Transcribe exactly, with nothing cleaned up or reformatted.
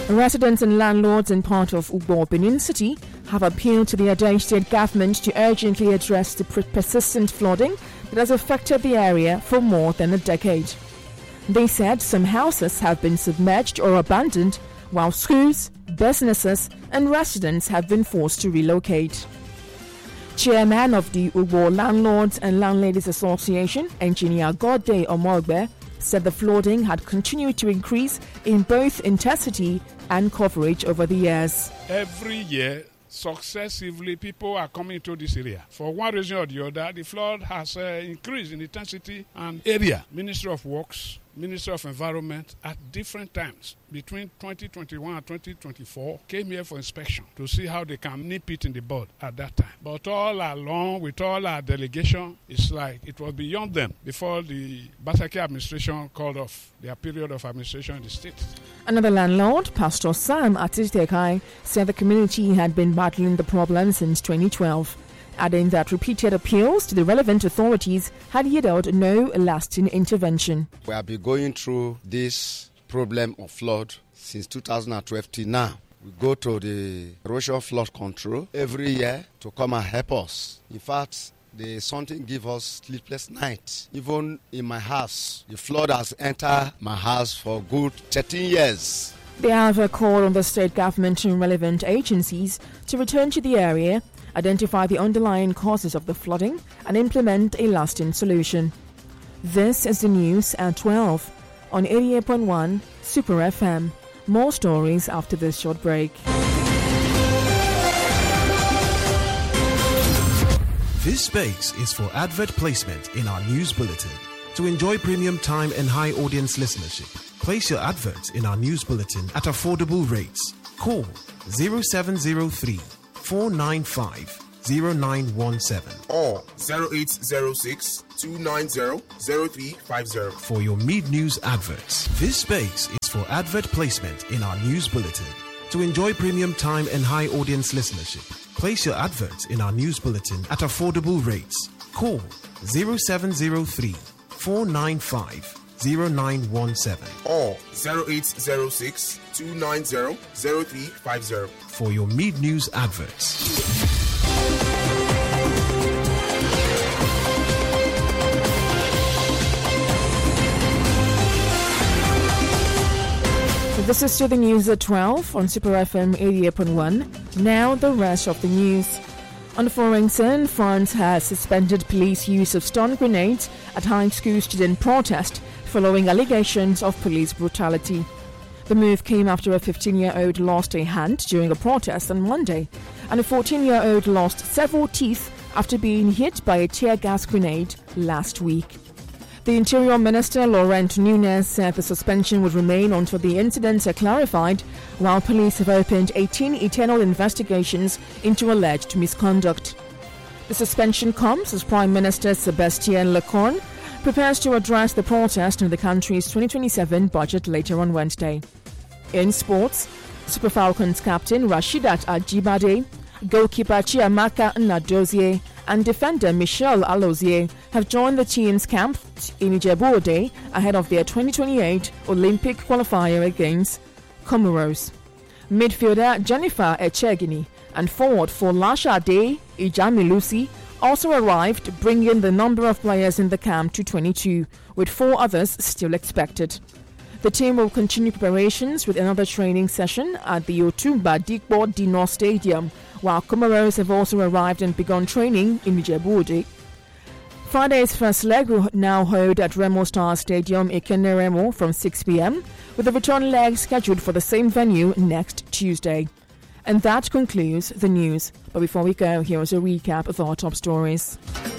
Residents and landlords in part of Ugbo, Benin City, have appealed to the Ado State government to urgently address the persistent flooding that has affected the area for more than a decade. They said some houses have been submerged or abandoned, while schools, businesses, and residents have been forced to relocate. Chairman of the Ugbo Landlords and Landladies Association, Engineer Gode Omogbe, said the flooding had continued to increase in both intensity and coverage over the years. Every year, successively, people are coming to this area. For one reason or the other, the flood has uh, increased in intensity and area. Ministry of Works, Ministry of Environment, at different times between twenty twenty-one and twenty twenty-four came here for inspection to see how they can nip it in the bud at that time. But all along, with all our delegation, it's like it was beyond them before the Basaki administration called off their period of administration in the state. Another landlord, Pastor Sam Atitekai, said the community had been battling the problem since twenty twelve, adding that repeated appeals to the relevant authorities had yielded no lasting intervention. We have been going through this problem of flood since two thousand twelve till now. We go to the erosion flood control every year to come and help us. In fact, the something give us sleepless nights. Even in my house, the flood has entered my house for good thirteen years. They have a call on the state government and relevant agencies to return to the area, identify the underlying causes of the flooding, and implement a lasting solution. This is the news at twelve on eighty-eight point one Super F M. More stories after this short break. This space is for advert placement in our news bulletin. To enjoy premium time and high audience listenership, place your adverts in our news bulletin at affordable rates. Call zero seven zero three, four nine five, zero nine one seven or zero eight zero six, two nine zero, zero three five zero for your mid-news adverts. This space is for advert placement in our news bulletin. To enjoy premium time and high audience listenership, place your adverts in our news bulletin at affordable rates. Call zero seven zero three, four nine five, zero nine one seven or zero eight zero six, two nine zero, zero three five zero for your mid-news adverts. This is to the news at twelve on Super F M eighty-eight point one. Now the rest of the news. On the foreign scene, France has suspended police use of stun grenades at high school student protest following allegations of police brutality. The move came after a fifteen-year-old lost a hand during a protest on Monday, and a fourteen-year-old lost several teeth after being hit by a tear gas grenade last week. The Interior Minister, Laurent Nunez, said the suspension would remain until the incidents are clarified, while police have opened eighteen internal investigations into alleged misconduct. The suspension comes as Prime Minister Sébastien Lecornu prepares to address the protest in the country's twenty twenty-seven budget later on Wednesday. In sports, Super Falcons captain Rashidat Ajibade, goalkeeper Chiamaka Nnadozie, and defender Michel Alozie have joined the team's camp in Ijebu-Ode ahead of their twenty twenty-eight Olympic qualifier against Comoros. Midfielder Jennifer Echegini and forward for Lashade Ijamilusi also arrived, bringing the number of players in the camp to twenty-two, with four others still expected. The team will continue preparations with another training session at the Otumba Dikbo Dino Stadium, while Comoros have also arrived and begun training in Ijebu-Ode. Friday's first leg will now hold at Remo Star Stadium, Ikene Remo, from six p.m, with the return leg scheduled for the same venue next Tuesday. And that concludes the news. But before we go, here is a recap of our top stories.